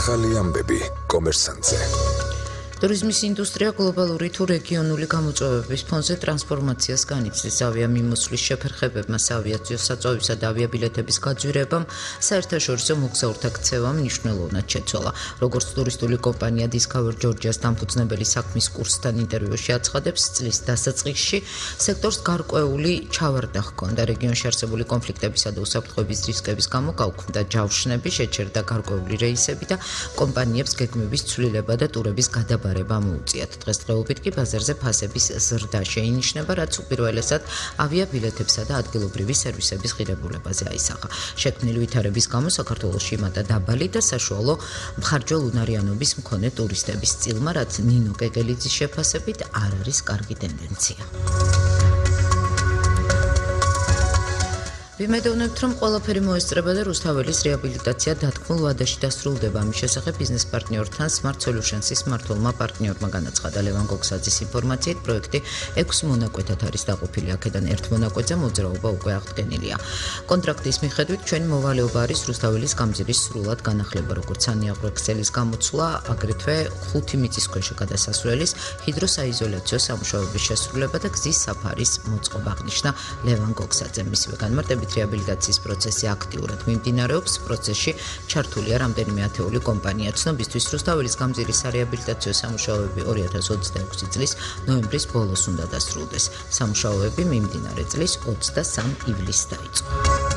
ახალი ამბები კომერსანტზე. Turizmis ინდუსტრია გლობალური თუ რეგიონული გამოწვევების ფონზე ტრანსფორმაციას განიცდის. ავიამიმოსვლის შეფერხებებმა, საავიაციო საწვავისა და ავიაბილეთების გაძვირებამ, საერთაშორისო მოგზაურთა ქცევამ მნიშვნელოვნად შეცვალა. როგორც ტურისტული კომპანია Discover Georgia-ს დამფუძნებელი საქმის კურსთან ინტერვიუში აცხადებს, წლის დასაწყისში სექტორს გარკვეული ჩავარდა ჰქონდა. რეგიონში არსებული კონფლიქტებისა და უსაფრთხოების რისკების გამო გაუქმდა ჯავშნები, შეჩერდა გარკვეული რეისები და კომპანიებს გეგმების ცვლილება და ტურების გადაბარება მოუწიათ. დღესდღეობით კი ბაზარზე ფასების ზრდა შეინიშნება, რაც უპირველესად ავიაბილეთებსა და ადგილობრივი სერვისების ღირებულებაზე აისახა. შექმნილი ვითარების გამო საქართველოში იმატა დაბალი და საშუალო მხარჯველ უნარიანობის მქონე ტურისტების წილმა, რაც ნინო კეკელიძის შეფასებით არ არის კარგი ტენდენცია. ვიმედოვნებთ, რომ ყველაფერი მოესწრება და რუსთაველის რეაბილიტაცია დათქმულ ვადაში დასრულდება. ამის შესახებ ბიზნეს პარტნიორთან Smart Solutions-ის მმართველმა პარტნიორმა განაცხადა. ლევან გოგსაძის ინფორმაციით, პროექტი 6 მონაკვეთად არის დაყოფილი. აქედან ერთ მონაკვეთზე მოძრაობა უკვე აღდგენილია. კონტრაქტის მიხედვით, ჩვენი მოვალეობა არის რუსთაველის გამზირის სრულად განახლება, როგორც სანიაღვრექსელის გამოცვლა, აგრეთვე 5 მიწისქვეშა გადასასვლელის ჰიდროსაიზოლაციო სამუშაოების შესრულება და გზის საფარის მოწყობა, აღნიშნა ლევან გოგსაძე. მისივე განმარტებით, რეაბილიტაციის პროცესი აქტიურად მიმდინარეობს. პროცესში ჩართულია რამდენიმე ათეული კომპანია. ცნობისთვის, რუსთაველის გამზირისარეაბილიტაციო სამუშაოები 2026 წლის ნოემბრის ბოლოს უნდა დასრულდეს. სამუშაოები მიმდინარე წლის 23 ივლისს დაიწყო.